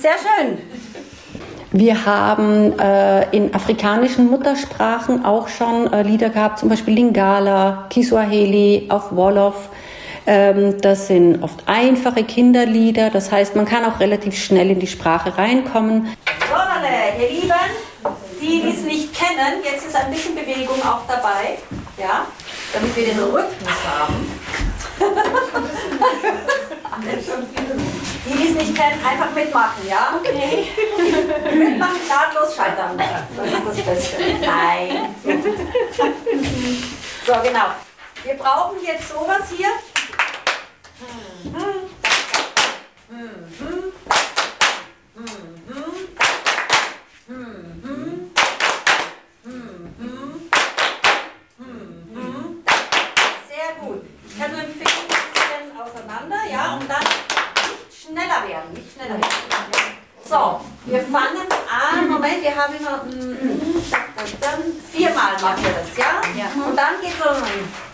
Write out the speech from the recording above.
Sehr schön. Wir haben in afrikanischen Muttersprachen auch schon Lieder gehabt, zum Beispiel Lingala, Kiswahili, auf Wolof. Das sind oft einfache Kinderlieder, das heißt, man kann auch relativ schnell in die Sprache reinkommen. So, ihr Lieben, die es nicht kennen, jetzt ist ein bisschen Bewegung auch dabei, ja, damit wir den Rhythmus haben. Die es nicht kennen, einfach mitmachen, ja? Okay. Mitmachen, nahtlos scheitern. Das ist das Beste. Nein. So, genau. Wir brauchen jetzt sowas hier. Sehr gut. Ich kann nur empfehlen, ein bisschen auseinander, ja, und dann nicht schneller werden, nicht schneller werden. So, wir fangen an. Moment, wir haben immer dann viermal machen wir das, ja? Und dann geht es so.